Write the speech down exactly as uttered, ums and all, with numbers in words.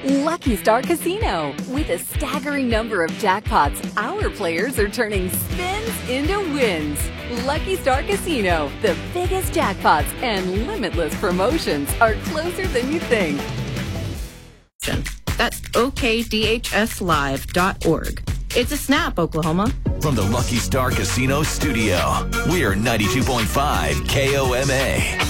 Lucky Star Casino. With a staggering number of jackpots, our players are turning spins into wins. Lucky Star Casino, the biggest jackpots and limitless promotions are closer than you think. That's O K D H S live dot org. It's a snap, Oklahoma. From the Lucky Star Casino studio, we're ninety-two point five K O M A.